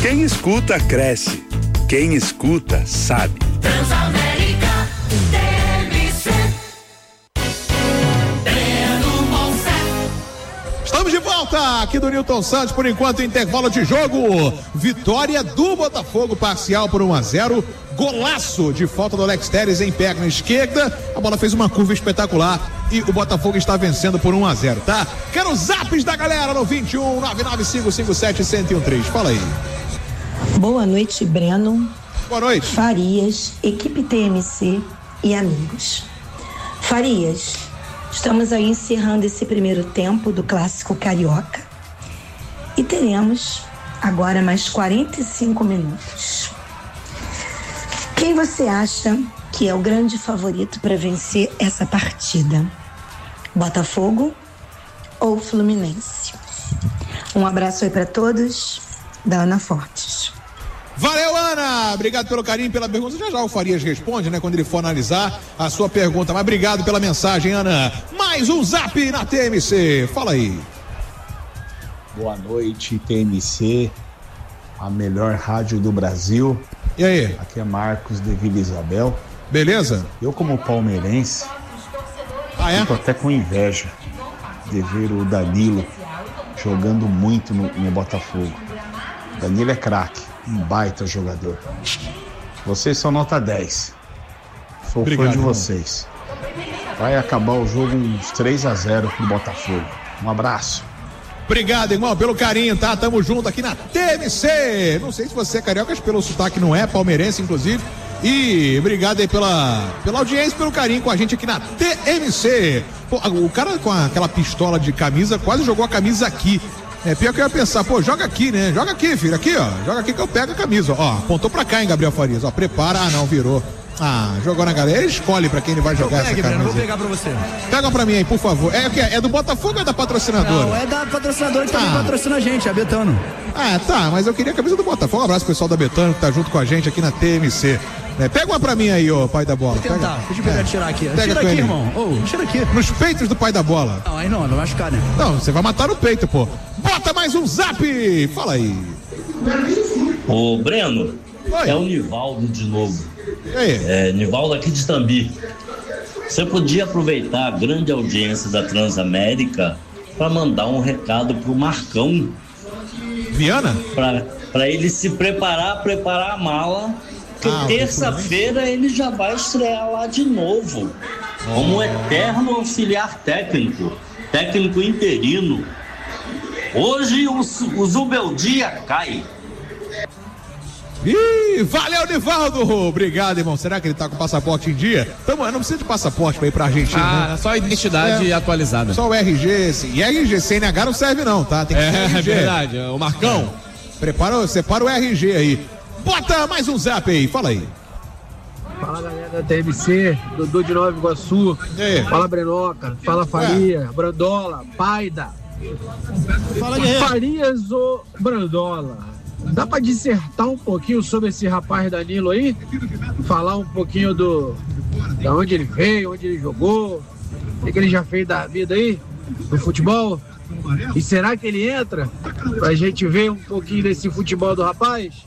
Quem escuta, cresce. Quem escuta, sabe. Transamérica, TMC. Estamos de volta aqui do Newton Santos, por enquanto, intervalo de jogo. Vitória do Botafogo, parcial por 1-0. Golaço de falta do Alex Telles em perna esquerda. A bola fez uma curva espetacular e o Botafogo está vencendo por 1-0, tá? Quero os zaps da galera no 21 99557 1013. Fala aí. Boa noite, Breno. Boa noite. Farias, equipe TMC e amigos. Farias, estamos aí encerrando esse primeiro tempo do Clássico Carioca e teremos agora mais 45 minutos. Quem você acha que é o grande favorito para vencer essa partida? Botafogo ou Fluminense? Um abraço aí para todos, da Ana Fortes. Valeu, Ana! Obrigado pelo carinho, pela pergunta. Já o Farias responde, né, quando ele for analisar a sua pergunta. Mas obrigado pela mensagem, Ana. Mais um zap na TMC. Fala aí. Boa noite, TMC, a melhor rádio do Brasil. E aí? Aqui é Marcos de Vila Isabel. Beleza? Eu, como palmeirense, fico até com inveja de ver o Danilo jogando muito no Botafogo. Danilo é craque, um baita jogador. Vocês são nota 10. Sou fã de vocês. Vai acabar o jogo uns 3-0 pro Botafogo. Um abraço. Obrigado, irmão, pelo carinho, tá? Tamo junto aqui na TMC. Não sei se você é carioca, pelo sotaque não é, palmeirense, inclusive. E obrigado aí pela audiência, pelo carinho com a gente aqui na TMC. Pô, o cara com aquela pistola de camisa quase jogou a camisa aqui. É pior que eu ia pensar, pô, joga aqui, né? Joga aqui, filho, aqui, ó. Joga aqui que eu pego a camisa, ó. Apontou pra cá, hein, Gabriel Farias, ó. Prepara, não, virou. Jogou na galera, escolhe pra quem ele vai jogar essa camisa. Vou pegar pra você. Pega pra mim aí, por favor. É do Botafogo ou é da patrocinadora? Não, é da patrocinadora que também patrocina a gente, a Betano. Tá, mas eu queria a camisa do Botafogo. Um abraço pro pessoal da Betano que tá junto com a gente aqui na TMC. Pega uma pra mim aí, ô pai da bola. Vou tentar, deixa eu pegar tirar aqui. Tira aqui, irmão. Tira aqui. Nos peitos do pai da bola. Não, aí não, vai machucar, né? Não, você vai matar no peito, pô. Bota mais um zap! Fala aí. Ô, Breno, é o Nivaldo de novo. Nivaldo aqui de Tambi. Você podia aproveitar a grande audiência da Transamérica para mandar um recado pro Marcão Viana? Para ele se preparar a mala, porque terça-feira ele já vai estrear lá de novo como eterno auxiliar técnico interino. Hoje o Zubeldia cai. Ih, valeu, Nivaldo! Obrigado, irmão. Será que ele tá com o passaporte em dia? Não precisa de passaporte pra ir pra Argentina, né? Só a identidade atualizada. Só o RG. E RG, CNH não serve não, tá? Tem que ser RG. É verdade, o Marcão. Separa o RG aí. Bota mais um zap aí, fala aí. Fala, galera da TMC, Dudu de Nova Iguaçu. Fala, Brenoca. Fala, Faria, Brandola, Paida. Fala, Guerreiro. Farias ou Brandola? Dá pra dissertar um pouquinho sobre esse rapaz Danilo aí? Falar um pouquinho de onde ele veio, onde ele jogou, o que ele já fez da vida aí, no futebol? E será que ele entra? Pra gente ver um pouquinho desse futebol do rapaz?